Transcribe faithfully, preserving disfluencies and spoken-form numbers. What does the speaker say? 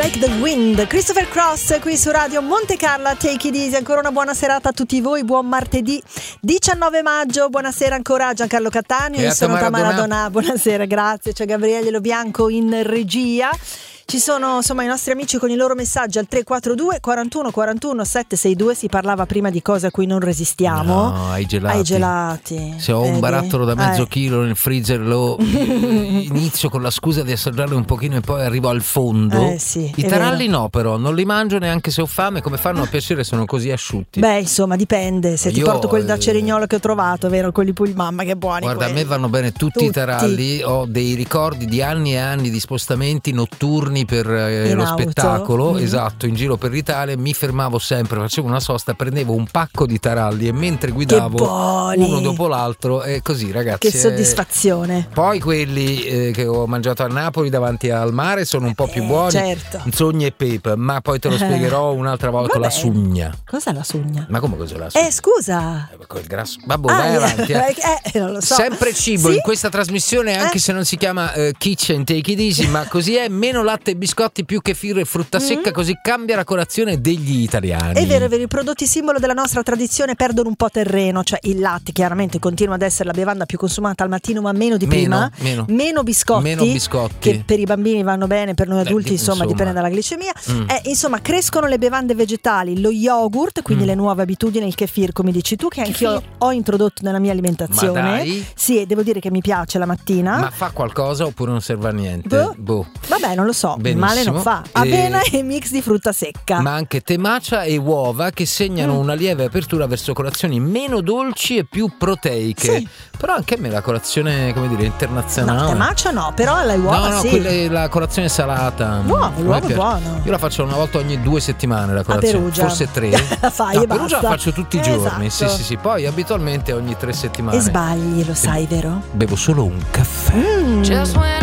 Like the Wind, Christopher Cross qui su Radio Monte Carlo, Take It Easy. Ancora una buona serata a tutti voi, buon martedì diciannove maggio, buonasera ancora a Giancarlo Cattaneo, io sono Tamara Donà, buonasera, grazie, c'è Gabriele Lo Bianco in regia. Ci sono insomma i nostri amici con i loro messaggi al tre quattro due quarantuno quarantuno settecentosesantadue. Si parlava prima di cose a cui non resistiamo. No, ai gelati. Ai gelati. Se ho vedi? un barattolo da mezzo eh. chilo nel freezer lo inizio con la scusa di assaggiarlo un pochino e poi arrivo al fondo. Eh, sì, I taralli vero. no, però non li mangio neanche se ho fame. Come fanno a piacere? Sono così asciutti. Beh, insomma, dipende. Se Io, ti porto quel da cerignolo che ho trovato, vero? Quelli poi mamma che buoni. Guarda, quelli. a me vanno bene tutti, tutti i taralli. Ho dei ricordi di anni e anni di spostamenti notturni per eh, lo auto. spettacolo, mm. esatto, in giro per l'Italia. Mi fermavo sempre, facevo una sosta, prendevo un pacco di taralli e mentre guidavo uno dopo l'altro, e così, ragazzi, che soddisfazione. Eh, poi quelli eh, che ho mangiato a Napoli davanti al mare sono un po' più eh, buoni, certo. Sogna e pepe, ma poi te lo spiegherò un'altra volta. Vabbè. La sugna. Cos'è la sugna? Ma come cos'è la sugna? Eh scusa, eh, quel grasso. Vabbè, ah, vai avanti eh. Eh, non lo so. Sempre cibo sì? in questa trasmissione, anche eh? se non si chiama uh, Kitchen Take It Easy, ma così è. Meno latte e biscotti, più che firro e frutta mm. secca, così cambia la colazione degli italiani. È vero, è vero, i prodotti simbolo della nostra tradizione perdono un po' terreno, cioè il latte chiaramente continua ad essere la bevanda più consumata al mattino, ma meno di meno, prima, meno. meno biscotti, meno biscotti che per i bambini vanno bene, per noi adulti Beh, insomma, insomma dipende dalla glicemia. mm. eh, insomma crescono le bevande vegetali, lo yogurt, quindi mm. le nuove abitudini, il kefir come dici tu, che anch'io kefir. ho introdotto nella mia alimentazione. Ma dai? Sì, devo dire che mi piace la mattina. Ma fa qualcosa oppure non serve a niente? Boh. Boh. Vabbè, non lo so, Benissimo. male non fa. Avena e... e mix di frutta secca. Ma anche tè matcha e uova che segnano mm. una lieve apertura verso colazioni meno dolci e più proteiche. Sì. Però anche a me la colazione, come dire, internazionale. No, tè matcha no, però la uova no, no, sì. Quella, la colazione salata. L'uovo, l'uovo è buono. Io la faccio una volta ogni due settimane la colazione. A Perugia. Forse tre. La fai no, e a Perugia basta. la faccio tutti i esatto. giorni. Sì, sì, sì. Poi abitualmente ogni tre settimane. E sbagli, lo sai, vero? Bevo solo un caffè. Mm.